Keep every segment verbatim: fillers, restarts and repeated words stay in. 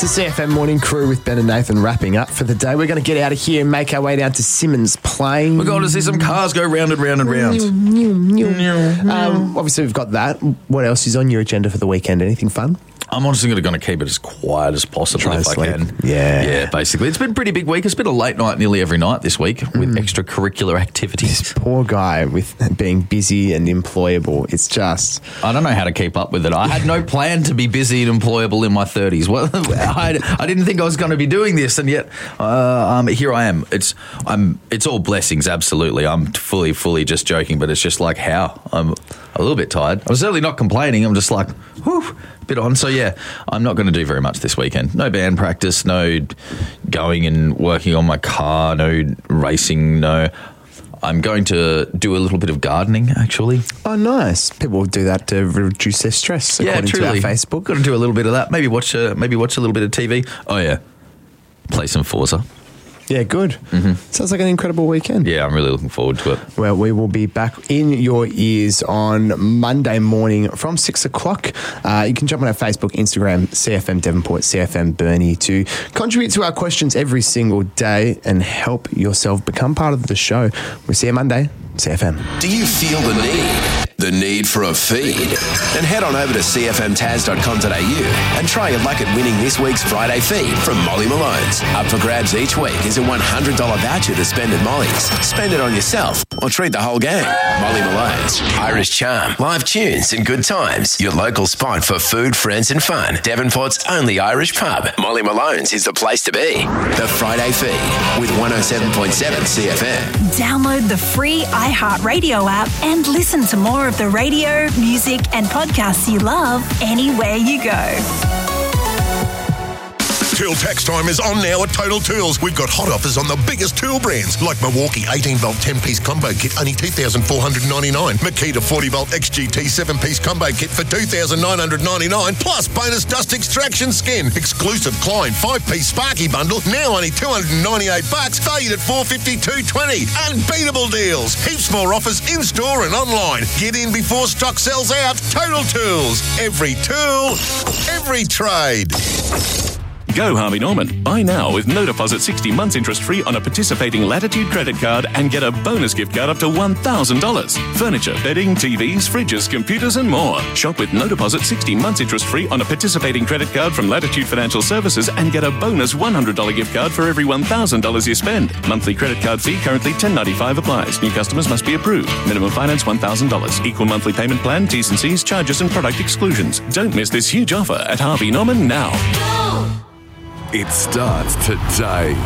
to C F M Morning Crew with Ben and Nathan wrapping up for the day. We're going to get out of here and make our way down to Simmons Plain. We're going to see some cars go round and round and round. um, obviously, we've got that. What else is on your agenda for the weekend? Anything fun? I'm honestly going to keep it as quiet as possible Try if to I sleep. can. Yeah. Yeah, basically. It's been a pretty big week. It's been a late night nearly every night this week with extracurricular activities. This poor guy with being busy and employable. It's just... I don't know how to keep up with it. I had no plan to be busy and employable in my thirties. Well, I, I didn't think I was going to be doing this, and yet uh, um, here I am. It's I'm. It's all blessings, absolutely. I'm fully, fully just joking, but it's just like how? I'm a little bit tired. I'm certainly not complaining. I'm just like, whew, a bit on. So, yeah, I'm not going to do very much this weekend. No band practice, no going and working on my car, no racing, no... I'm going to do a little bit of gardening, actually. Oh, nice. People do that to reduce their stress, Yeah, according truly. to our Facebook. Got to do a little bit of that. Maybe watch a, maybe watch a little bit of T V. Oh, yeah. Play some Forza. Yeah, good. Mm-hmm. Sounds like an incredible weekend. Yeah, I'm really looking forward to it. Well, we will be back in your ears on Monday morning from six o'clock. Uh, you can jump on our Facebook, Instagram, C F M Devonport, C F M Burnie to contribute to our questions every single day and help yourself become part of the show. We'll see you Monday, C F M. Do you feel the need? The need for a feed? Then head on over to c f m taz dot com dot a u and try your luck at winning this week's Friday feed from Molly Malone's. Up for grabs each week is a one hundred dollars voucher to spend at Molly's. Spend it on yourself or treat the whole gang. Molly Malone's. Irish charm, live tunes and good times. Your local spot for food, friends and fun. Devonport's only Irish pub. Molly Malone's is the place to be. The Friday feed with one oh seven point seven C F M. Download the free iHeartRadio app and listen to more of the radio, music and podcasts you love anywhere you go. Tool tax time is on now at Total Tools. We've got hot offers on the biggest tool brands like Milwaukee eighteen volt ten piece combo kit, only two thousand four hundred ninety-nine dollars. Makita forty volt X G T seven piece combo kit for two thousand nine hundred ninety-nine dollars. Plus bonus dust extraction skin. Exclusive Klein five piece Sparky bundle, now only two hundred ninety-eight bucks, valued at four hundred fifty-two dollars twenty. Unbeatable deals. Heaps more offers in store and online. Get in before stock sells out. Total Tools. Every tool, every trade. Go Harvey Norman. Buy now with no deposit sixty months interest free on a participating Latitude credit card and get a bonus gift card up to one thousand dollars. Furniture, bedding, T Vs, fridges, computers and more. Shop with no deposit sixty months interest free on a participating credit card from Latitude Financial Services and get a bonus one hundred dollars gift card for every one thousand dollars you spend. Monthly credit card fee currently ten dollars and ninety-five cents applies. New customers must be approved. Minimum finance one thousand dollars. Equal monthly payment plan, T's and C's, charges and product exclusions. Don't miss this huge offer at Harvey Norman now. It starts today.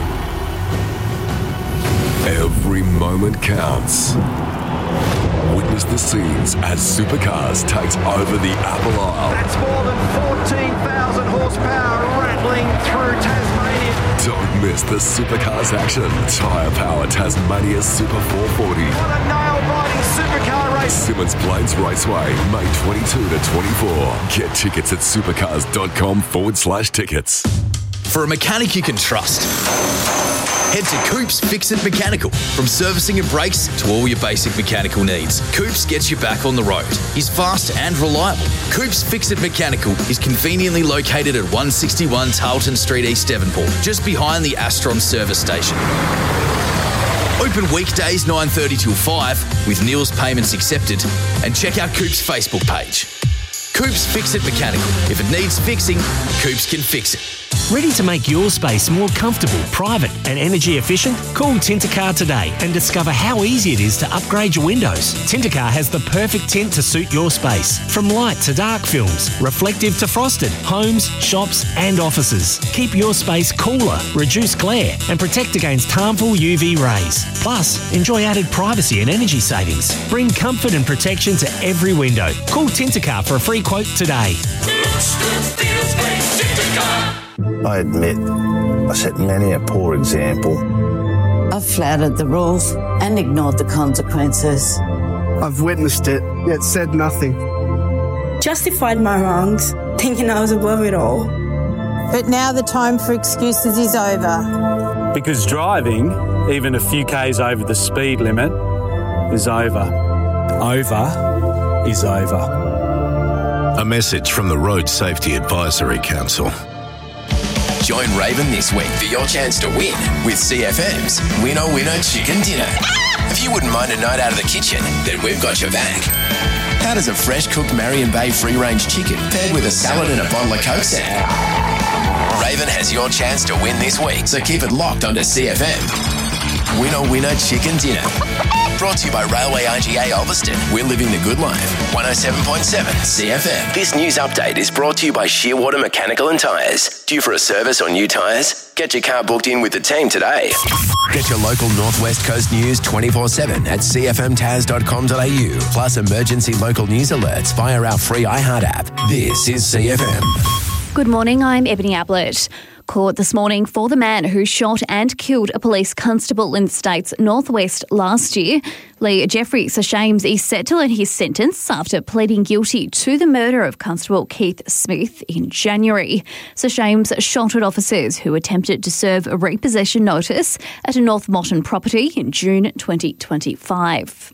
Every moment counts. Witness the scenes as Supercars takes over the Apple Isle. That's more than fourteen thousand horsepower rattling through Tasmania. Don't miss the Supercars action. Tyre Power Tasmania Super four forty. What a nail-biting supercar race. Simmons Plains Raceway, May twenty-two to twenty-four. Get tickets at supercars.com forward slash tickets. For a mechanic you can trust, head to Coops Fix It Mechanical. From servicing and brakes to all your basic mechanical needs, Coops gets you back on the road. He's fast and reliable. Coops Fix It Mechanical is conveniently located at one sixty-one Tarleton Street, East Devonport, just behind the Astron service station. Open weekdays nine thirty till five with Neil's payments accepted, and check out Coops' Facebook page. Coops Fix It Mechanical. If it needs fixing, Coops can fix it. Ready to make your space more comfortable, private and energy efficient? Call Tintercar today and discover how easy it is to upgrade your windows. Tintercar has the perfect tint to suit your space. From light to dark films, reflective to frosted, homes, shops and offices. Keep your space cooler, reduce glare and protect against harmful U V rays. Plus, enjoy added privacy and energy savings. Bring comfort and protection to every window. Call Tintercar for a free quote today. I admit, I set many a poor example. I've flouted the rules and ignored the consequences. I've witnessed it, yet said nothing. Justified my wrongs, thinking I was above it all. But now the time for excuses is over. Because driving, even a few k's over the speed limit, is over. Over is over. A message from the Road Safety Advisory Council. Join Raven this week for your chance to win with C F M's Winner Winner Chicken Dinner. If you wouldn't mind a night out of the kitchen, then we've got your back. How does a fresh cooked Marion Bay free-range chicken paired with a salad and a bottle of Coke sound? Raven has your chance to win this week, so keep it locked onto C F M. Winner Winner Chicken Dinner. Brought to you by Railway I G A Ulverston. We're living the good life. one oh seven point seven C F M. This news update is brought to you by Shearwater Mechanical and Tyres. Due for a service or new tyres? Get your car booked in with the team today. Get your local Northwest Coast news twenty-four seven at c f m taz dot com dot a u. Plus emergency local news alerts via our free iHeart app. This is C F M. Good morning, I'm Ebony Ablett. Court this morning for the man who shot and killed a police constable in the state's northwest last year. Lee Jeffrey Seshames is set to learn his sentence after pleading guilty to the murder of Constable Keith Smith in January. Seshames shot at officers who attempted to serve a repossession notice at a North Motton property in June twenty twenty-five.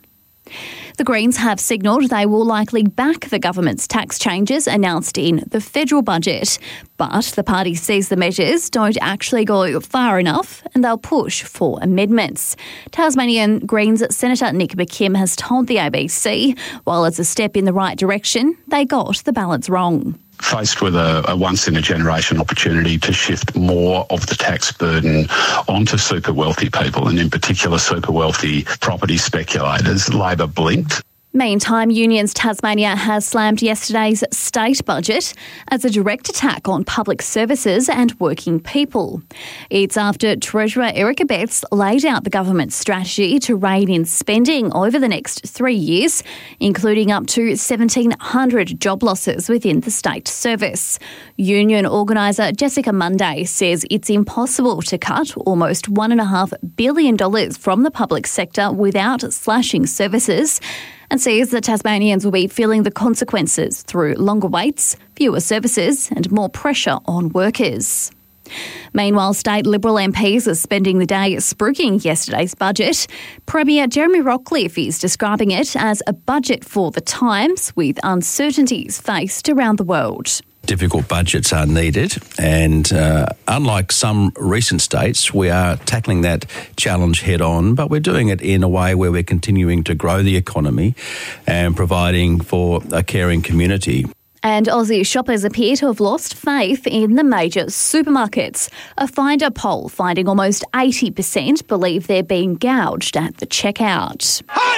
The Greens have signalled they will likely back the government's tax changes announced in the federal budget, but the party says the measures don't actually go far enough and they'll push for amendments. Tasmanian Greens Senator Nick McKim has told the A B C, while it's a step in the right direction, they got the balance wrong. Faced with a, a once-in-a-generation opportunity to shift more of the tax burden onto super wealthy people, and in particular super wealthy property speculators, Labor blinked. Meantime, Unions Tasmania has slammed yesterday's state budget as a direct attack on public services and working people. It's after Treasurer Eric Abetz laid out the government's strategy to rein in spending over the next three years, including up to seventeen hundred job losses within the state service. Union organiser Jessica Munday says it's impossible to cut almost one point five billion dollars from the public sector without slashing services, and says that Tasmanians will be feeling the consequences through longer waits, fewer services and more pressure on workers. Meanwhile, state Liberal M Ps are spending the day spruiking yesterday's budget. Premier Jeremy Rockcliffe is describing it as a budget for the times with uncertainties faced around the world. Difficult budgets are needed, and uh, unlike some recent states, we are tackling that challenge head on, but we're doing it in a way where we're continuing to grow the economy and providing for a caring community. And Aussie shoppers appear to have lost faith in the major supermarkets. A Finder poll finding almost eighty percent believe they're being gouged at the checkout.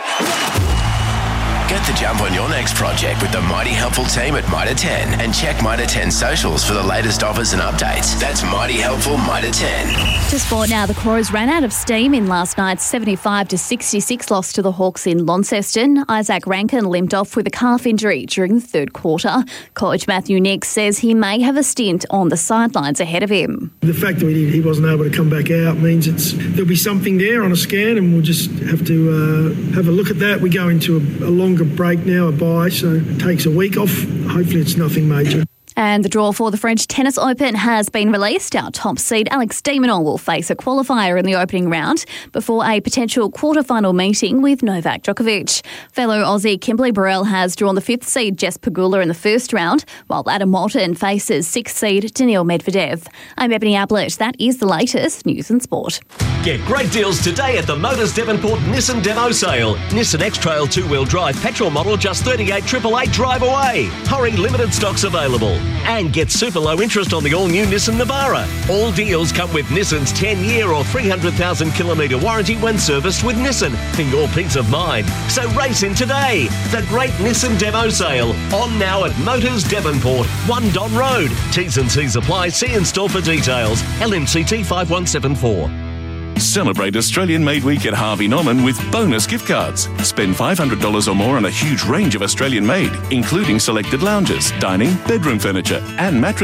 Get the jump on your next project with the mighty helpful team at Mitre ten and check Mitre ten socials for the latest offers and updates. That's mighty helpful Mitre ten. To sport now, the Crows ran out of steam in last night's seventy-five to sixty-six loss to the Hawks in Launceston. Isaac Rankin limped off with a calf injury during the third quarter. Coach Matthew Nix says he may have a stint on the sidelines ahead of him. The fact that he wasn't able to come back out means it's there'll be something there on a scan, and we'll just have to uh, have a look at that. We go into a, a longer break now, a bye, so it takes a week off. Hopefully it's nothing major. And the draw for the French Tennis Open has been released. Our top seed, Alex de Minaur, will face a qualifier in the opening round before a potential quarterfinal meeting with Novak Djokovic. Fellow Aussie Kimberly Burrell has drawn the fifth seed, Jess Pegula, in the first round, while Adam Walton faces sixth seed, Daniil Medvedev. I'm Ebony Ablett. That is the latest news and sport. Get great deals today at the Motors Devonport Nissan Demo Sale. Nissan X-Trail two-wheel drive petrol model just thirty-eight thousand eight hundred eighty-eight drive away. Hurry, limited stocks available. And get super low interest on the all-new Nissan Navara. All deals come with Nissan's ten-year or three hundred thousand kilometre warranty when serviced with Nissan for your peace of mind. So race in today. The great Nissan Demo Sale. On now at Motors Devonport, one Don Road. T's and C's apply. See in store for details. L M C T five one seven four. Celebrate Australian Made Week at Harvey Norman with bonus gift cards. Spend five hundred dollars or more on a huge range of Australian made, including selected lounges, dining, bedroom furniture, and mattresses.